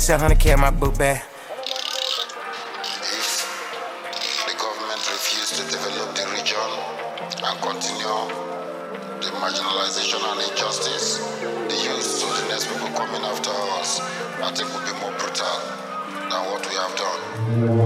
700K in my book bag. If the government refuse to develop the region and continue the marginalization and injustice, the youth, so the next people coming after us, I think will be more brutal than what we have done.